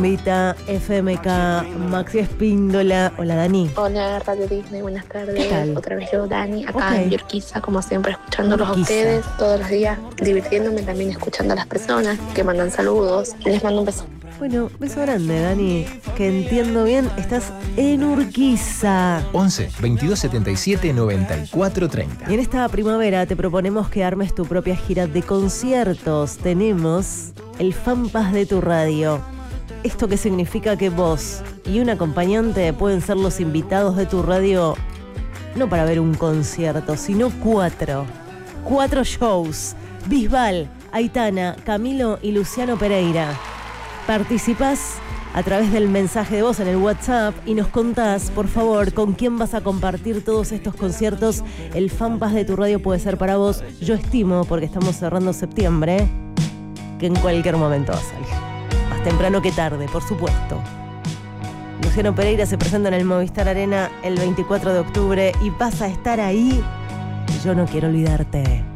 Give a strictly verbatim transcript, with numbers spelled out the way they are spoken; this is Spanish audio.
Vita, F M K, Maxi Espíndola. Hola, Dani. Hola, Radio Disney, buenas tardes. ¿Qué tal? Otra vez yo, Dani, acá Okay. en Urquiza, como siempre, escuchándolos a Urquiza. ustedes todos los días, divirtiéndome también escuchando a las personas que mandan saludos. Les mando un beso. Bueno, beso grande, Dani. Que entiendo bien, estás en Urquiza. once, veintidós setenta y siete, noventa y cuatro treinta. Y en esta primavera te proponemos que armes tu propia gira de conciertos. Tenemos el FanPass de tu radio. ¿Esto qué significa? Que vos y un acompañante pueden ser los invitados de tu radio, no para ver un concierto, sino cuatro. Cuatro shows. Bisbal, Aitana, Camilo y Luciano Pereira. Participás a través del mensaje de voz en el WhatsApp y nos contás, por favor, con quién vas a compartir todos estos conciertos. El FanPass de tu radio puede ser para vos. Yo estimo, porque estamos cerrando septiembre, que en cualquier momento va a salir. Más temprano que tarde, por supuesto. Luciano Pereira se presenta en el Movistar Arena el veinticuatro de octubre y vas a estar ahí. Yo no quiero olvidarte.